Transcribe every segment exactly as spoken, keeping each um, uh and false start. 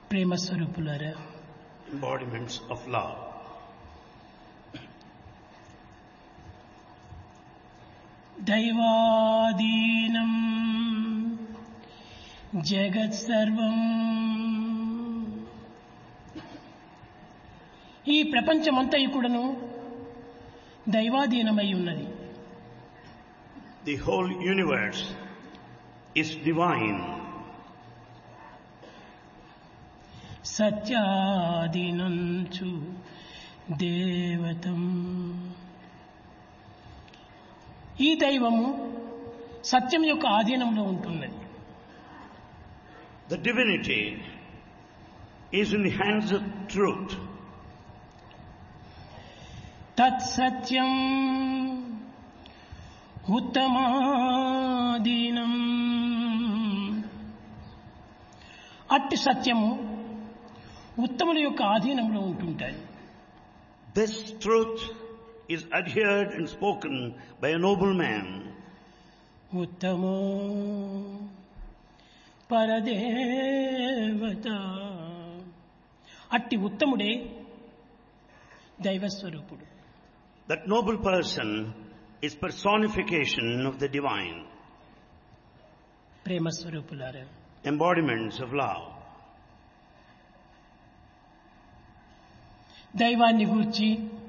ప్రేమ స్వరూపులారా, embodiments of love. దైవాధీనం జగత్ సర్వం. ఈ ప్రపంచమంతా కూడాను దైవాధీనమై ఉన్నది. The whole universe is divine. సత్యాధీనంచు దేవతం. ఈ దైవము సత్యం యొక్క ఆధీనంలో ఉంటున్నది. The divinity is in the hands of truth. తత్సత్యం ఉత్తమాధీనం. అట్టి సత్యము ఉత్తముల యొక్క ఆధీనంలో ఉంటుంటాయి. This truth is adhered and spoken by a noble man. ఉత్తమో పరదేవత. అట్టి ఉత్తముడే దైవస్వరూపుడు. That noble person is personification of the divine. ప్రేమ స్వరూపులారా, Embodiments of love. దైవాన్ని గూర్చి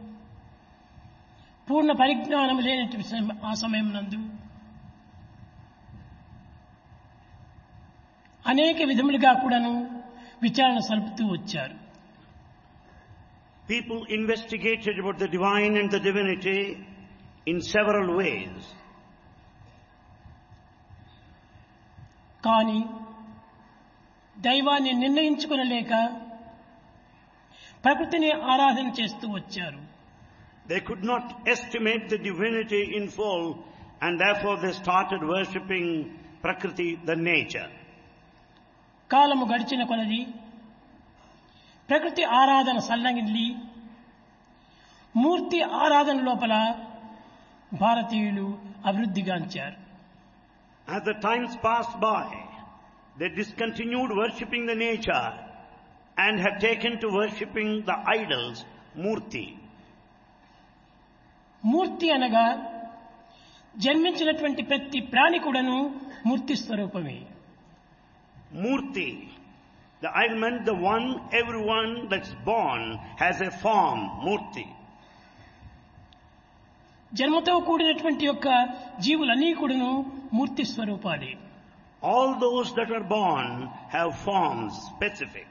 పూర్ణ పరిజ్ఞానం లేనటువంటి ఆ సమయం నందు అనేక విధములుగా కూడాను విచారణ సలుపుతూ వచ్చారు. People investigated about the divine and the divinity in several ways. కానీ దైవాన్ని నిర్ణయించుకొనలేక ప్రకృతిని ఆరాధన చేస్తూ వచ్చారు. They could not estimate the divinity in full, and therefore they started worshipping Prakriti, the nature. కాలము గడిచిన కొలది ప్రకృతి ఆరాధన సల్లంగిల్లి మూర్తి ఆరాధన లోపల భారతీయులు అభివృద్ధిగాంచారు. As the times passed by, they discontinued worshipping the nature and have taken to worshipping the idols, Murti. మూర్తి అనగా జన్మించినటువంటి ప్రతి ప్రాణి కూడాను మూర్తి స్వరూపమే. Murti, the element, the one, everyone that's born has a form, Murti. జన్మతో కూడినటువంటి యొక్క జీవులన్నీ కూడాను మూర్తి స్వరూపాలే. All those that are born have forms specific.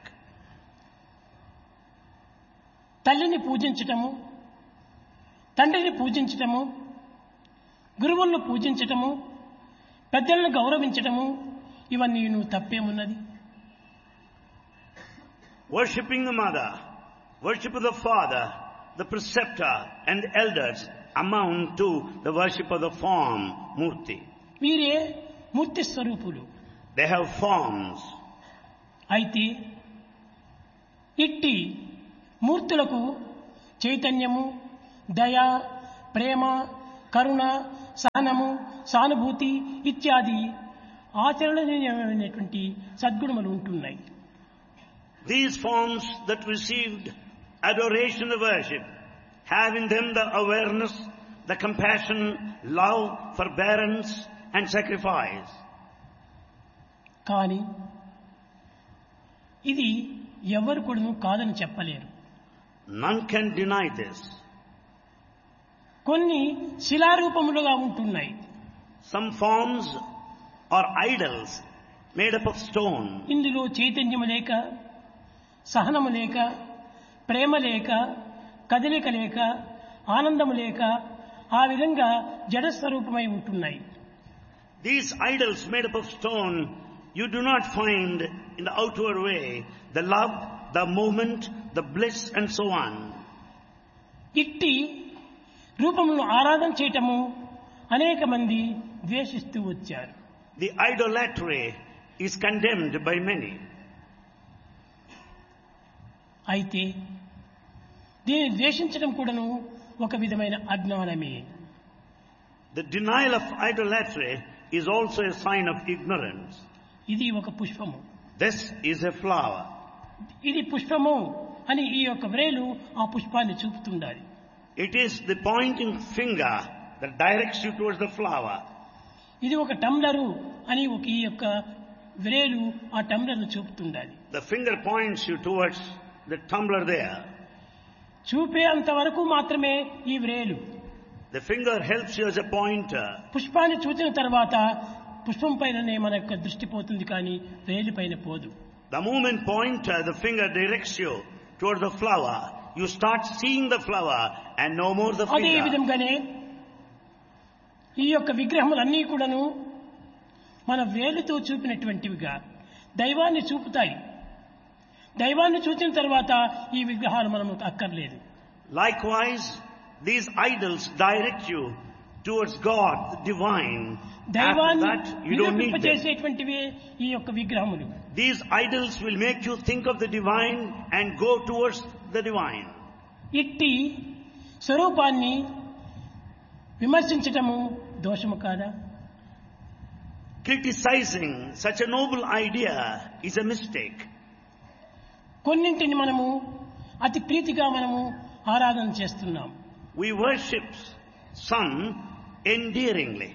తల్లిని పూజించటము, తండ్రిని పూజించటము, గురువులను పూజించటము, పెద్దలను గౌరవించటము, ఇవన్నీ నువ్వు తప్పేమున్నది? Worshipping the mother, worship of the father, the preceptor and the elders amount to the worship of the form, Murti. వీరే మూర్తి స్వరూపులు. They have forms. అయితే ఇట్టి మూర్తులకు చైతన్యము, దయ, ప్రేమ, కరుణ, సహనము, సానుభూతి ఇత్యాది ఆచరణీయమైనటువంటి సద్గుణములు ఉంటున్నాయి. These forms that received adoration of worship have in them the awareness, the compassion, love, forbearance and sacrifice. కానీ ఇది ఎవరు కూడా కాదని చెప్పలేరు. None can deny this. కొన్ని శిలారూపములుగా ఉంటున్నాయి. Some forms are idols made up of stone. ఇందులో చైతన్యము లేక, సహనము లేక, ప్రేమ లేక, కదలిక లేక, ఆనందము లేక ఆ విధంగా జడస్వరూపమై ఉంటున్నాయి. These idols made up of stone, you do not find in the outward way the love, the movement, the bliss and so on. ఇట్టి రూపములను ఆరాధన చేయటము అనేక మంది ద్వేషిస్తూ వచ్చారు. The idolatry is condemned by many. అయితే దీన్ని ద్వేషించడం కూడాను ఒక విధమైన అజ్ఞానమే. The denial of idolatry is also a sign of ignorance. ఇది ఒక పుష్పము. This is a flower. ఇది పుష్పము అని ఈ యొక్క వ్రేలు ఆ పుష్పాన్ని చూపుతుండాలి. It is the pointing finger that directs you towards the flower. ఇది ఒక టంబ్లరు అని ఒక ఈ యొక్క వ్రేలు ఆ టంబ్లర్ను చూపుతుండాలి. The finger points you towards the tumbler there. చూపే అంత వరకు మాత్రమే ఈ వ్రేలు. The finger helps you as a pointer. పుష్పాన్ని చూసిన తర్వాత పుష్పం పైననే మన యొక్క దృష్టి పోతుంది, కానీ వ్రేలు పైన పోదు. The moment pointer, the finger directs you towards the flower. You start seeing the flower and no more the అదే finger. విధంగానే ఈ యొక్క విగ్రహములన్నీ కూడాను మన వేలుతో చూపినటువంటివిగా దైవాన్ని చూపుతాయి. దైవాన్ని చూసిన తర్వాత ఈ విగ్రహాలు మనము అక్కర్లేదు. Likewise, these idols direct you towards God, the divine. After దైవాన్ని that, you don't need them. చేసేటువంటివి ఈ యొక్క విగ్రహములు. These idols will make you think of the divine and go towards the divine. ఇట్టి స్వరూపాన్ని విమర్శించటము దోషము కాదా? Criticizing such a noble idea is a mistake. కొన్నింటిని మనము అతి ప్రీతిగా మనము ఆరాధన చేస్తున్నాం. We worship some endearingly.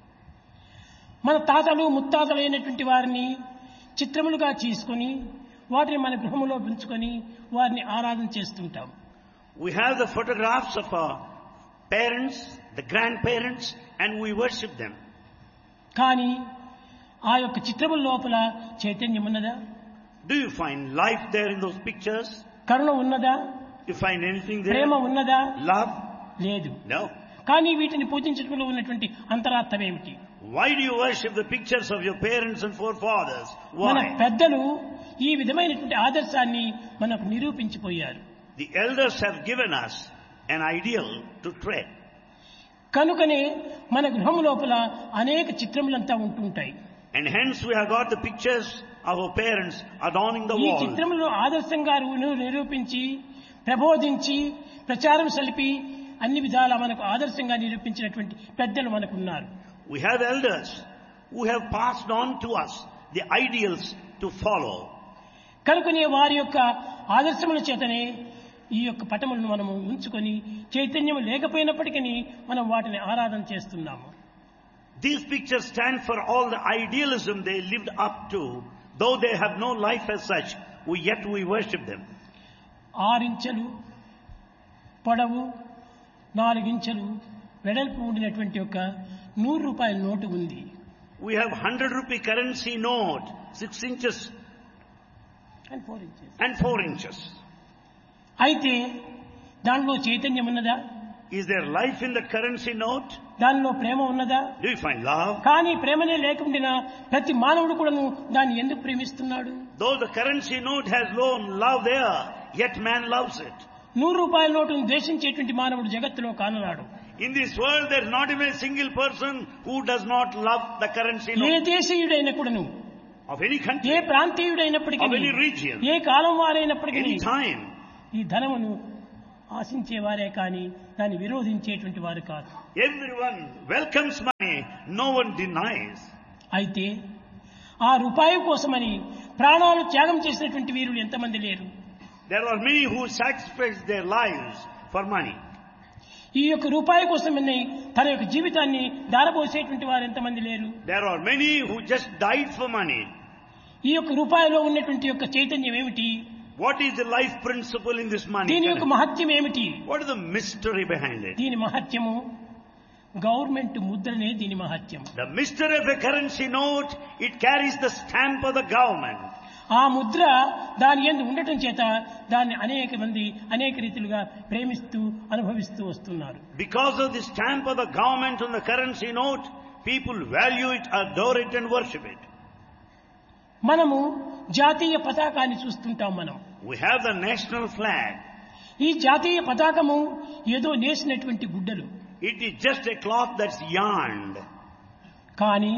మన తాతలు ముత్తాతలైనటువంటి వారిని చిత్రములుగా చేసుకొని వాటిని మన గృహములో ఉంచుకొని వారిని ఆరాధన చేస్తుంటాం. We have the photographs of our parents, the grandparents, and we worship them. కానీ ఆ యొక్క చిత్రముల లోపల చైతన్యం ఉన్నదా? Do you find life there in those pictures? కరుణ ఉన్నదా? Do you find anything there? ప్రేమ ఉన్నదా? Love? లేదు. No. కానీ వీటిని పూజించడంలో ఉన్నటువంటి అంతరార్థం ఏమిటి? Why do you worship the pictures of your parents and forefathers? మన Why? పెద్దలు ఈ విధమైనటువంటి ఆదర్శాన్ని మనకు నిరూపించిపోయారు. The elders have given us an ideal to tread. కనుకనే మన గృహం లోపల అనేక చిత్రములంతా ఉంటుంటాయి. And hence we have got the pictures of our parents adorning the ఈ wall. చిత్రములను ఆదర్శంగా రు- నిరూపించి ప్రబోధించి ప్రచారం సలిపి అన్ని విధాలా మనకు ఆదర్శంగా నిరూపించినటువంటి పెద్దలు మనకున్నారు. We have elders who have passed on to us the ideals to follow. కనుకనే వారి యొక్క ఆదర్శముల చేతనే ఈ యొక్క పటములను మనము ఉంచుకొని చైతన్యం లేకపోయినప్పటికీ మనం వాటిని ఆరాధన చేస్తున్నాము. These pictures stand for all the idealism they lived up to. Though they have no life as such, we yet we worship them. ఆరించెలు పొడవు నాలుగించెలు వెడల్పు ఉండినటువంటి ఒక నూరు రూపాయల నోటు ఉంది. We have hundred rupee currency note, six inches And four inches. and four inches. అయితే దానిలో చైతన్యం ఉన్నదా? Is there life in the currency note? దానిలో ప్రేమ ఉన్నదా? Do you find love? కానీ ప్రేమనే లేకుండా ప్రతి మానవుడు కూడాను దాన్ని ఎందుకు ప్రేమిస్తున్నాడు? Though the currency note has no love there, yet man loves it. నూరు రూపాయల నోటును ద్వేషించేటువంటి మానవుడు జగత్తులో కానరాడు. In this world, there is not even a single person who does not love the currency A note దేశీయుడైన కూడాను, of any A country, ప్రాంతీయుడైనప్పటికీ, of any region, A column వారైనప్పటికీ any time. ఈ ధనమును ఆశించేవారే కానీ దాన్ని విరోధించేటువంటి వారు కాదు. Everyone welcomes money, no one denies. అయితే ఆ రూపాయి కోసమని ప్రాణాలు త్యాగం చేసినటువంటి వీరులు ఎంతమంది లేరు? There are many who sacrifice their lives for money. ఈ యొక్క రూపాయి కోసమని తన యొక్క జీవితాన్ని దారబోసేటువంటి వారు ఎంతమంది లేరు? There are many who just died for money. ఈ యొక్క రూపాయిలో ఉన్నటువంటి యొక్క చైతన్యం ఏమిటి? What is the life principle in this money? దీని యొక్క మహత్యం ఏమిటి? What is the mystery behind it? దీని మహత్యము గవర్నమెంట్ ముద్రనే దీని మహత్యం. The mystery of a currency note, it carries the stamp of the government. ఆ ముద్ర దాని యందు ఉండటం చేత దాన్ని అనేక మంది అనేక రీతిలుగా ప్రేమిస్తూ అనుభవిస్తూ వస్తున్నారు. Because of the stamp of the government on the currency note, people value it, adore it and worship it. మనము జాతీయ పతాకాన్ని చూస్తుంటాం. మనం We have the national flag. ఈ జాతీయ పతాకము ఏదో నేసినటువంటి గుడ్డలు. It is just a cloth that's yarned. కానీ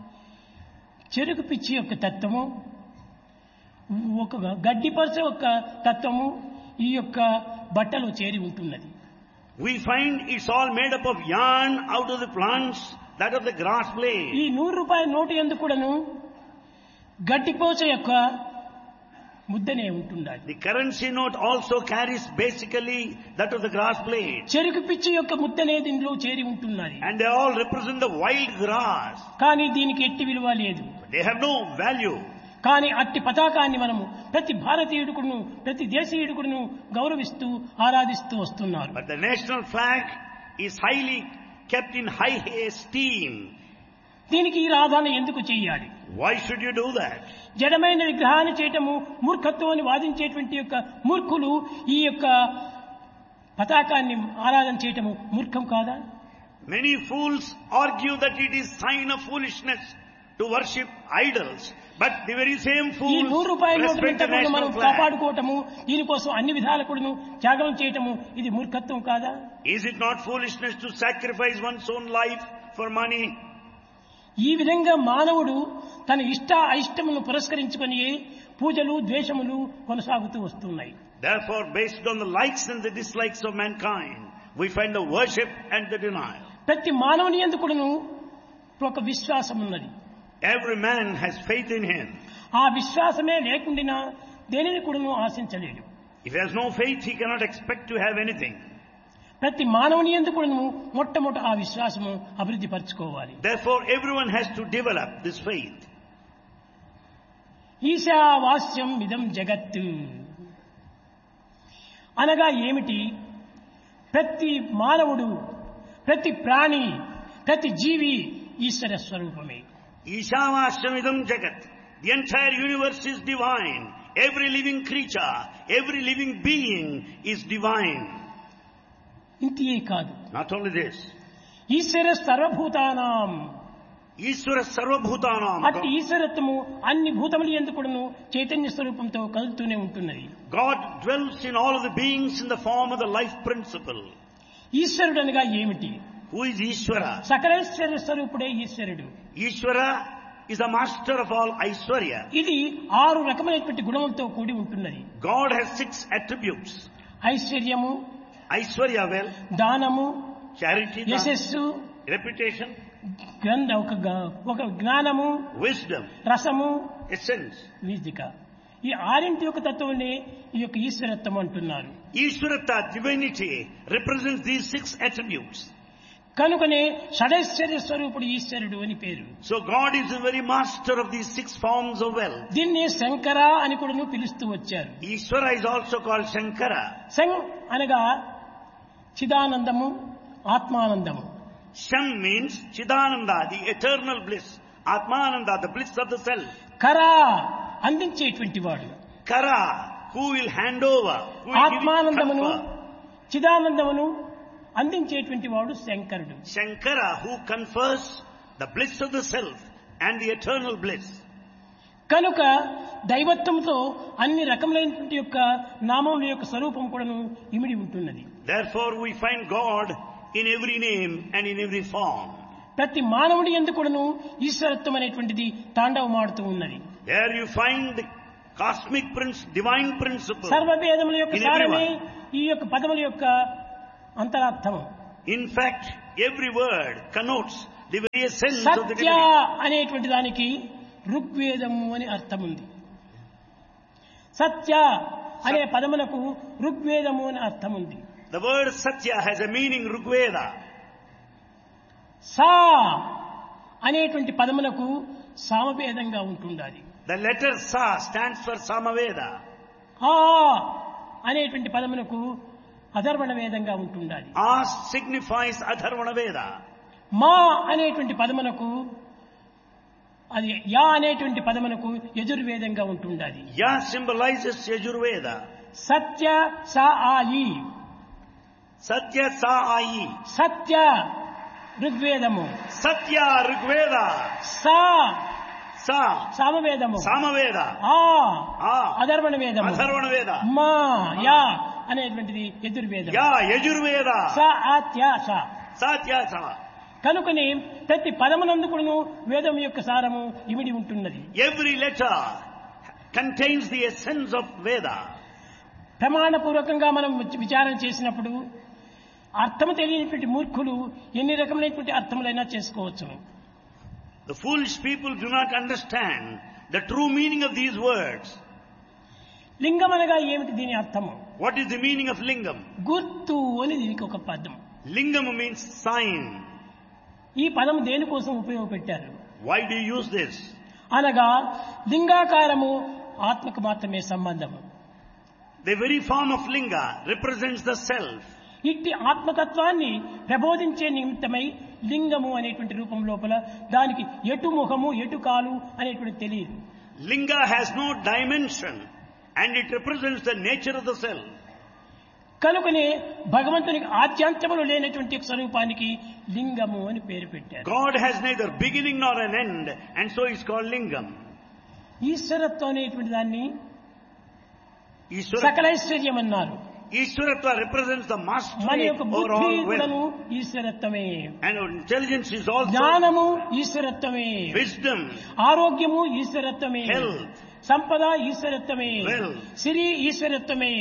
చెరుకు పిచ్చి యొక్క తత్వము, ఒక గడ్డి పరచ యొక్క తత్వము ఈ యొక్క బట్టలో చేరి ఉంటున్నది. We find it's all made up of yarn out of the plants, that of the grass blade. ఈ నూరు రూపాయల నోటు యందు కూడాను గడ్డిపోచ యొక్క ముద్దనే ఉంటుండాలి. The currency note also carries basically that of the grass blade. చెరుకు పిచ్చి యొక్క ముద్దనే దీనిలో చేరి ఉంటున్నది. And they all represent the wild grass. కానీ దీనికి ఎట్టి విలువ లేదు. They have no value. కానీ అట్టి పతాకాన్ని మనము ప్రతి భారతీయుడుకును ప్రతి దేశీయుడుకును గౌరవిస్తూ ఆరాధిస్తూ వస్తున్నారు. But the national flag is highly kept in high esteem. దీనికి ఈ ఆరాధన ఎందుకు చేయాలి? Why should you do that? జడమైన విగ్రహాన్ని చేయటము మూర్ఖత్వం అని వాదించేటువంటి యొక్క మూర్ఖులు ఈ యొక్క పతాకాన్ని ఆరాధన చేయటము మూర్ఖం కాదా? Many fools argue that it is sign of foolishness to worship idols. But the very same ఈ fools నూరు రూపాయల respect the నోటు మనం national flag. కాపాడుకోవటము దీనికోసం అన్ని విధాల కూడాను త్యాగం చేయటము ఇది మూర్ఖత్వం కాదా? Is it not foolishness to sacrifice one's own life for money? ఈ విధంగా మానవుడు తన ఇష్ట అయిష్టములను పురస్కరించుకొని పూజలు ద్వేషములు కొనసాగుతూ వస్తున్నాయి. Therefore, based on the likes and the dislikes of mankind, we find the worship and the denial. ప్రతి మానవుని యందు కూడాను ఒక విశ్వాసం ఉన్నది. Every man has faith in him. ఆ విశ్వాసమే లేకుండా దేనిని కూడాను ఆశించలేడు. If he has no faith, he cannot expect to have anything. ప్రతి మానవుని యందు కూడాను మొట్టమొదట ఆ విశ్వాసము అభివృద్ధి పరచుకోవాలి. Therefore, everyone has to develop this faith. ఈశావాస్యం ఇదం జగత్తు అనగా ఏమిటి? ప్రతి మానవుడు ప్రతి ప్రాణి ప్రతి జీవి ఈశ్వర స్వరూపమే. Ishavashamidam Jagat. The entire universe is divine. Every living creature, every living being is divine. ఇంతే కాదు, Not only this. ఈశ్వర సర్వభూతానాం. Ishvara Sarvabhutanam. అట్టి ఈశ్వరత్వము అన్ని భూతములు యందు కూడాను చైతన్య స్వరూపంతో కదులుతూనే ఉంటున్నది. God dwells in all of the beings in the form of the life principle. ఈశ్వరుడు అనగా ఏమిటి? Who is Ishvara? సకలైశ్వర్య స్వరూపుడే ఈశ్వరుడు. Ishvara is the master of all Aishwarya. ఇది ఆరు రకమైనటువంటి గుణములతో కూడి ఉంటున్నది. God has six attributes. ఐశ్వర్యము, Aishwarya, well, దానము, charity, యశస్సు, reputation, గ్రంథ ఒక గ- ఒక జ్ఞానము, wisdom, రసము, essence. వీజిక. ఈ ఆరింటి యొక్క తత్వమే ఈ యొక్క ఈశ్వరత్వం అంటున్నారు. Ishvarata, divinity, represents these six attributes. కనుకనే షడైశ్వర్య స్వరూపుడు ఈశ్వరుడు అని పేరు. So God is the very master of these six forms of wealth. దీన్ని శంకర అని కూడా పిలుస్తూ వచ్చారు. Ishvara is also called Shankara. శం అనగా చిదానందము, ఆత్మానందము. Sham means Chidananda, the eternal bliss. Atmananda, the bliss of the self. కరా అందించేటువంటి వాడు. Kara, who will hand over, who will give it ఆత్మానందమును confer. చిదానందమును అందించేటువంటి వాడు శంకరుడు. Shankara, who confers the bliss of the self and the eternal bliss. కనుక దైవత్వంతో అన్ని రకములైనటువంటి యొక్క నామముల యొక్క స్వరూపం కూడాను ఇమిడి ఉంటున్నది. Therefore, we find God in every name and in every form. ప్రతి మానవుడి యందు కూడాను ఈశ్వరత్వం అనేటువంటిది తాండవమాడుతూ ఉన్నది. There you find the cosmic prince, divine principle. సర్వవేదముల యొక్క In సారమే everyone. ఈ యొక్క పదముల యొక్క అంతరార్థము. In fact, every word connotes the very essence of the Satya divinity. అనేటువంటి దానికి ఋగ్వేదము అని అర్థం ఉంది. సత్య అనే పదములకు ఋగ్వేదము అని అర్థం ఉంది. The word Satya has a meaning Rigveda. సా అనేటువంటి పదములకు సామవేదంగా ఉంటుండాలి. The letter Sa stands for Samaveda. ఆ అనేటువంటి పదములకు అధర్వణ వేదంగా ఉంటుండాలి. As signifies Atharvana Veda. మా అనేటువంటి పదమునకు అది యా అనేటువంటి పదమునకు యజుర్వేదంగా ఉంటుండాలి. Ya symbolizes Yajurveda. సత్య సా ఆయి, Satya Sa Ayi. సత్య ఋగ్వేదము, Satya Rigveda. సా Sa సామవేదము, Samaveda. ఆ Ah అధర్వణ వేదము, Atharvana Veda. మా యా అనేటువంటిది యజుర్వేదం. Ya Yajurveda. స ఆత్య స. Satya Sa. కనుకని ప్రతి పదమునందుకును వేదం యొక్క సారము ఇమిడి ఉంటున్నది. Every letter contains the essence of Veda. ప్రమాణపూర్వకంగా మనం విచారణ చేసినప్పుడు అర్థము తెలియనటువంటి మూర్ఖులు ఎన్ని రకములైనటువంటి అర్థములైనా చేసుకోవచ్చును. The foolish people do not understand the true meaning of these words. లింగం అనగా ఏమిటి దీని అర్థము? What is the meaning of lingam? గుర్తు అని దీనికి ఒక పదం. Lingam means sign. ఈ పదం దేనికోసం ఉపయోగపెట్టారు? Why do you use this? అనగా లింగాకారము ఆత్మకు మాత్రమే సంబంధము. The very form of linga represents the self. ఇట్టి ఆత్మతత్వాన్ని ప్రబోధించే నిమిత్తమై లింగము అనేటువంటి రూపం లోపల దానికి ఎటు ముఖము ఎటు కాలు అనేటువంటి తెలియదు. Linga has no dimension and it represents the nature of the self. కనుకనే భగవంతునికి ఆద్యాంతములు లేనటువంటి స్వరూపానికి లింగము అని పేరు పెట్టారు. God has neither beginning nor an end, and so it's called lingam. ఈశ్వరత్వం అనేటువంటి దాన్ని Ishwara, సకలైశ్వర్యం అన్నారు. Ishwaratva represents the మన mastery యొక్క over బుద్ధి all కూడాను wealth. ఈశ్వరత్వమే, And our intelligence is also జ్ఞానము ఈశ్వరత్వమే, wisdom, ఆరోగ్యము ఈశ్వరత్వమే, health, సంపద ఈశ్వరత్వమే, Wealth. Siri ఈశ్వరత్వమే.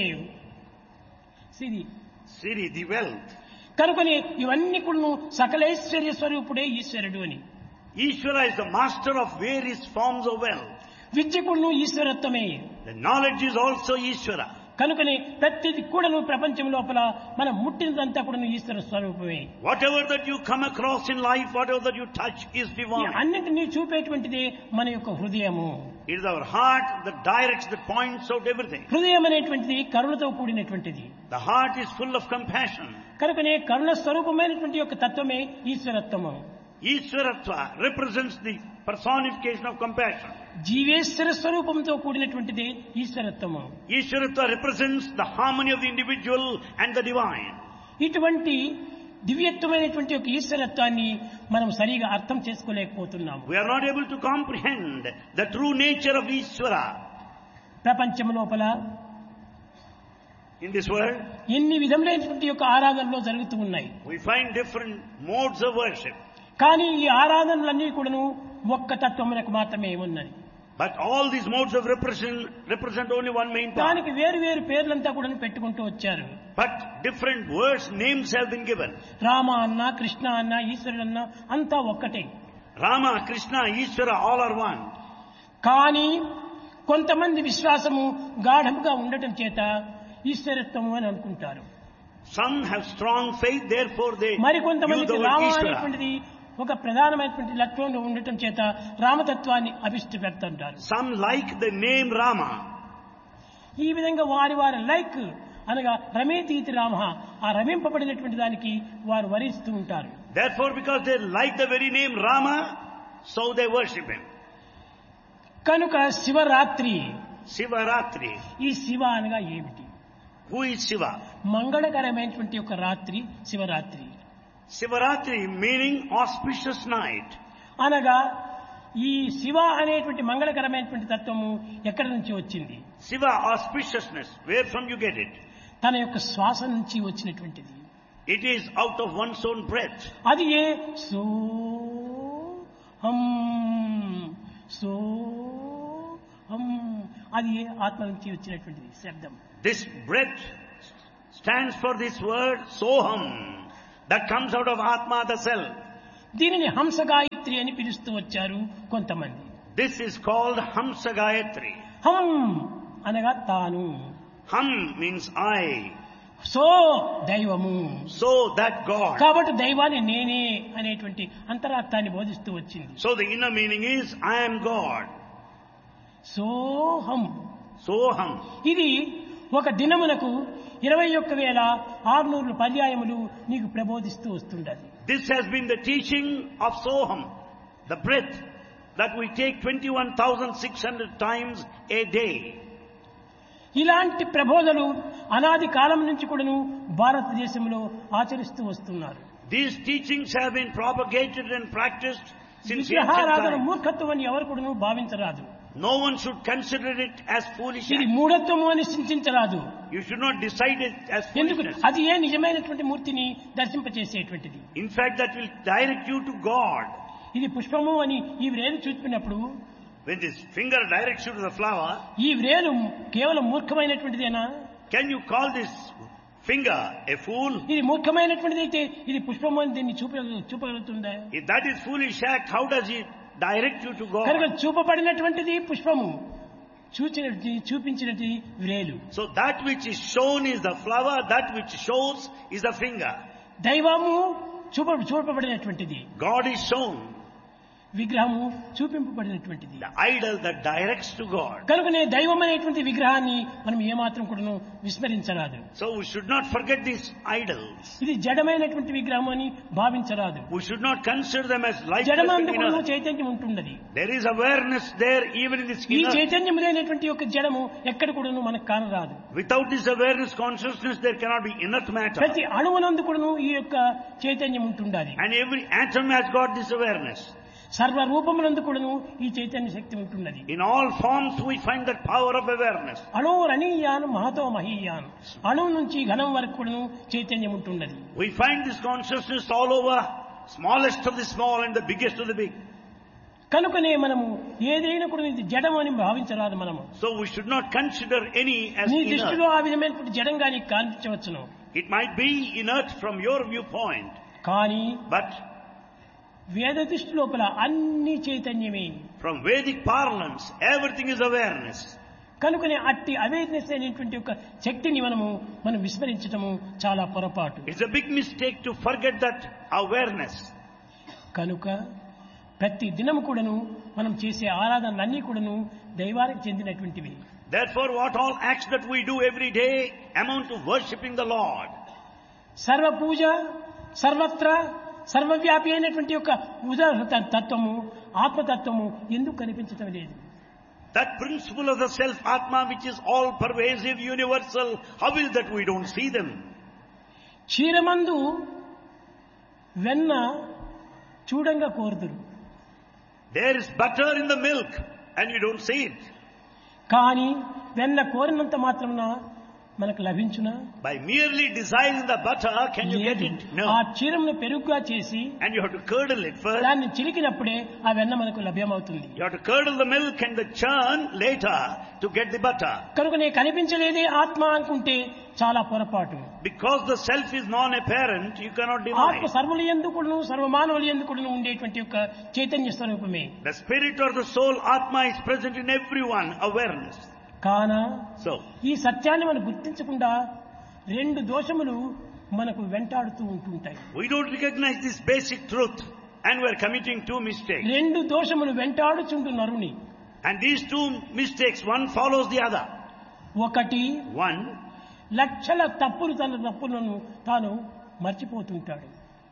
Siri Siri, the wealth. కనుకని ఇవన్నీ కూడా సకలైశ్వర్య స్వరూపుడే ఈశ్వరుడు అని. Ishvara is the master of various forms of wealth. విద్య కూడాను ఈశ్వరత్వమే. The knowledge is also Ishvara. కనుకని ప్రతిది కూడాను ప్రపంచం లోపల మనం ముట్టినదంతా కూడా ఈశ్వర స్వరూపమే. Whatever that you come across in life, whatever that you touch is ఈ divine. అన్నింటినీ చూపేటువంటిది మన యొక్క హృదయము. It is our heart that directs, that points out everything. హృదయం అనేటువంటిది కరుణతో కూడినటువంటిది. The heart is full of compassion. కనుకనే కరుణ స్వరూపమైనటువంటి యొక్క తత్వమే ఈశ్వరత్వము. Ishwaratva represents the personification of compassion. జీవేశ్వర స్వరూపంతో కూడినటువంటిది ఈశ్వరత్వము. Ishwaratva represents the harmony of the individual and the divine. ఇటువంటి దివ్యత్వమైనటువంటి ఒక ఈశ్వరత్వాన్ని మనం సరిగా అర్థం చేసుకోలేకపోతున్నాము. We are not able to comprehend the true nature of Ishvara. ప్రపంచం లోపల In this world, ఎన్ని విధములైనటువంటి యొక్క ఆరాధనలు జరుగుతూ ఉన్నాయి. we find different modes of worship. కానీ ఈ ఆరాధనలన్నీ కూడాను ఒక్క తత్వమునకు మాత్రమే ఉన్నది. But all these modes of represent, represent only one main part. దానికి వేరు వేరు పేర్లంతా కూడా పెట్టుకుంటూ వచ్చారు. But different words, names have been given. Rama అన్న, కృష్ణ అన్న, ఈశ్వరుడు అన్న అంతా ఒక్కటే. Rama, Krishna, Ishvara, all are one. కానీ కొంతమంది విశ్వాసము గాఢముగా ఉండటం చేత ఈశ్వరత్వము అని అనుకుంటారు. Some have strong faith, therefore they use మరికొంతమందికి the word రామ Ishvara. అనేటువంటిది ఒక ప్రధానమైనటువంటి లక్ష్యంలో ఉండటం చేత రామతత్వాన్ని అభిష్టిపెడుతుంటారు. Some like the name Rama. ఈ విధంగా వారి వారి లైక్ అనగా రమేతీతి రామ, ఆ రమింపబడినటువంటి దానికి వారు వరిస్తూ ఉంటారు. Therefore, because they like the very name Rama, so they worship him. కనుక శివరాత్రి, Sivaratri. ఈ శివ అనగా ఏమిటి? Who is Shiva? మంగళకరమైనటువంటి ఒక రాత్రి Shivaratri Sivaratri meaning auspicious night. అనగా ఈ శివ అనేటువంటి మంగళకరమైనటువంటి తత్వము ఎక్కడి నుంచి వచ్చింది? Shiva, auspiciousness. Where from you get it? తన యొక్క శ్వాస నుంచి వచ్చినటువంటిది. It is out of one's own breath. అది ఏ సో హం సో హం, అది ఏ ఆత్మ నుంచి వచ్చినటువంటిది శబ్దం. This breath stands for this word Soham, that comes out of Atma, the self. దీనిని హంస గాయత్రి అని పిలుస్తూ వచ్చారు కొంతమంది. This is called Hamsa Gayatri. హం అనగా తాను, Hum means I. సో దైవము. So that God. కాబట్టి దైవాన్ని నేనే అనేటువంటి అంతరార్థాన్ని బోధిస్తూ వచ్చింది. So the inner meaning is I am God. సోహం. Soham. ఇది ఒక దినమునకు ఇరవై ఒక్క వేల ఆరునూరు పర్యాయములు నీకు ప్రబోధిస్తూ వస్తుండది. This has been the teaching of Soham, the breath that we take twenty-one thousand six hundred times a day. ఇలాంటి ప్రబోధలు అనాది కాలం నుంచి కూడాను భారతదేశంలో ఆచరిస్తూ వస్తున్నారు. These teachings have been propagated and practiced since ancient విగ్రహారాధన times. మూర్ఖత్వం అని ఎవరు కూడాను భావించరాదు. No one should consider it as foolish. ఇది మూఢత్వము అని చింతించరాదు. You should not decide it as ఎందుకు? foolishness. అది ఏ నిజమైనటువంటి మూర్తిని దర్శింపచేసేటువంటిది. In fact, that will direct you to God. ఇది పుష్పము అని ఈ వ్రేలు చూపినప్పుడు, When this finger directs you to the flower, ఈ వ్రేలు కేవలం మూర్ఖమైనటువంటిదేనా? can you call this finger a fool? ఇది మూర్ఖమైనటువంటిది అయితే ఇది పుష్పము అని దీన్ని చూప చూపగలుగుతుందా? If that is foolish act, how does it direct you to కనుక God? చూపబడినటువంటిది పుష్పము. చూచినది చూపించినది వ్రేలు. So that which is shown is the flower, that which shows is the finger. దైవము చూప చూపబడినటువంటిది, God is shown, విగ్రహము చూపింపబడినటువంటిది. the idol that directs to God. కనుకనే దైవం అనేటువంటి విగ్రహాన్ని మనం ఏమాత్రం కూడాను విస్మరించరాదు. So we should not forget these idols. ఇది జడమైనటువంటి విగ్రహం అని భావించరాదు. We should not consider them as జడమందు lifeless కూడాను inert. చైతన్యం ఉంటున్నది. There is awareness there even in this ఈ inert. చైతన్యం లేనటువంటి యొక్క జడము ఎక్కడ కూడాను మనకు కానరాదు. Without this awareness, consciousness, there cannot be inert matter. ప్రతి అణువునందు కూడాను ఈ యొక్క చైతన్యం ఉంటుండాలి. And every atom has got this awareness. సర్వ రూపమునందు కూడాను ఈ చైతన్య శక్తి ఉంటున్నది. In all forms we find that power of awareness. అణువురణీయాన్ Mahato మహీయాన్, అణువు నుంచి ఘనం వరకు కూడాను చైతన్యం ఉంటున్నది. We find this consciousness all over, smallest of the small and the biggest of the big. కనుకనే మనము ఏదైనా కూడా ఇది జడం అని భావించరాదు మనము. So we should not consider any as నీ inert. దృష్టిలో ఆ విధమైనటువంటి జడంగా నీకు కనిపించవచ్చును. It might be inert from your viewpoint, కానీ but వేద దృష్టి లోపల అన్ని చైతన్యమే. from Vedic parlance, everything is awareness. కనుకనే అట్టి అవేర్నెస్ అనేటువంటి ఒక శక్తిని మనము మనం విస్మరించటము చాలా పొరపాటు. It's a big mistake to forget that awareness. కనుక ప్రతి దినము కూడాను మనం చేసే ఆరాధనలన్నీ కూడాను దైవానికి చెందినటువంటివి. Therefore, what all acts that we do every day amount to worshipping the Lord. సర్వ పూజ సర్వత్ర సర్వవ్యాపి అయినటువంటి యొక్క ఉదాహరణ తత్వము ఆత్మతత్వము ఎందుకు కనిపించటం లేదు? That principle of the self Atma, which is all pervasive, universal, how is that we don't see them? క్షీరమందు వెన్న చూడంగా కోరుదురు. There is butter in the milk and you don't see it. కానీ వెన్న కోరినంత మాత్రమున మనకు లభించునా? By merely desiring the butter, can you get లేదు. it? ఆ No. క్షీరమును పెరుగుగా చేసి And you have to curdle it first. దాన్ని చిలికినప్పుడే ఆ వెన్న మనకు లభ్యమవుతుంది. You have to curdle the milk and the churn later to get the butter. కనుకనే కనిపించలేదే ఆత్మ అనుకుంటే చాలా పొరపాటు. Because the self is non-apparent, you cannot ఆత్మ deny. సర్వుల యందు కూడాను సర్వమానవుల యందు కూడాను ఉండేటువంటి యొక్క చైతన్య స్వరూపమే. The spirit or the soul Atma is present in everyone, awareness. కాన So, ఈ సత్యాన్ని మనం గుర్తించకుండా రెండు దోషములు మనకు వెంటాడుతూ ఉంటుంటాయి. we don't recognize this basic truth and we're committing two mistakes. రెండు దోషములు వెంటాడుచుంటు నరుని. And these two mistakes, one follows the other. ఒకటి One, లక్షల తప్పులు తన తప్పులను తాను మర్చిపోతుంటాడు.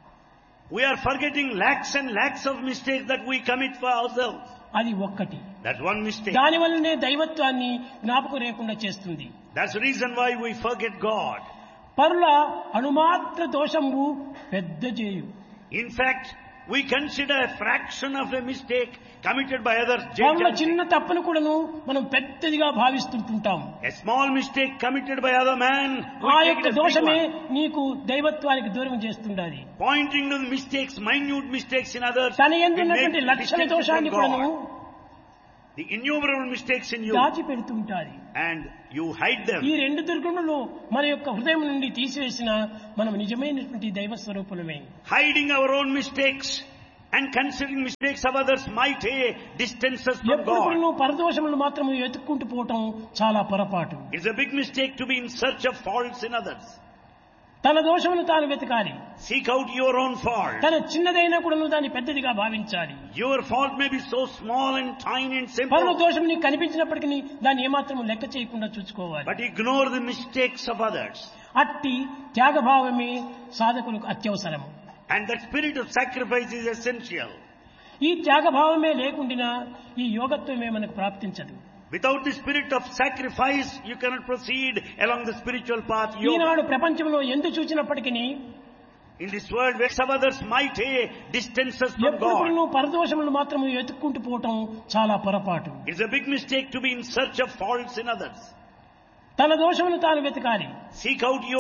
we are forgetting lakhs and lakhs of mistakes that we commit for ourselves. అది ఒక్కటి. That's one mistake. దాని వల్లనే దైవత్వాన్ని జ్ఞాపకం లేకుండా చేస్తుంది. That's the reason why we forget God. పరుల అణుమాత్ర దోషంబు పెద్ద చేయు. In fact, we consider a fraction of a mistake committed by others. పరుల చిన్న తప్పును కూడాను మనం పెద్దదిగా భావిస్తుంటాం. A small mistake committed by other man, we ఆ take యొక్క it as big దోషమే one. నీకు దైవత్వానికి దూరం చేస్తుండాలి. Pointing to the mistakes, minute mistakes in others, తన we యందు ఉన్నటువంటి make లక్షల mistakes దోషాన్ని from కూడాను God. The innumerable mistakes in you, దాచి పెడుతుంటారు. and you hide ఈ them. రెండు దుర్గుణులు మన యొక్క హృదయం నుండి తీసివేసిన మనం నిజమైనటువంటి దైవ స్వరూపులమే. Hiding our own mistakes and considering mistakes of others might eh, distance us from ఎప్పుడు God. నువ్వు పరదోషములు మాత్రం ఎత్తుక్కుంటూ పోవటం చాలా పొరపాటు. It's a big mistake to be in search of faults in others. తన దోషమును తాను వెతకాలి. Seek out your own fault. తన చిన్నదైనా కూడా నువ్వు దాన్ని పెద్దదిగా భావించాలి. Your fault may be so small and tiny and పరుల simple, దోషం నీకు కనిపించినప్పటికీ దాన్ని ఏమాత్రం లెక్క చేయకుండా చూసుకోవాలి. but ignore the mistakes of others. అట్టి త్యాగభావమే సాధకులకు అత్యవసరము. And that spirit of sacrifice is essential. ఈ త్యాగభావమే లేకుండా ఈ యోగత్వమే మనకు ప్రాప్తించదు. Without the spirit of sacrifice, you cannot proceed along the spiritual path. Eenadu Yoga. ప్రపంచంలో ఎందు చూచినప్పటికీ In this world, where some others might eh, distance us from ఎప్పుడు God. నువ్వు పరదోషములు మాత్రం ఎత్తుక్కుంటూ పోవటం చాలా పొరపాటు. It's a big mistake to be in search of faults in others. తన దోషమును తాను వెతకాలి. Seek out your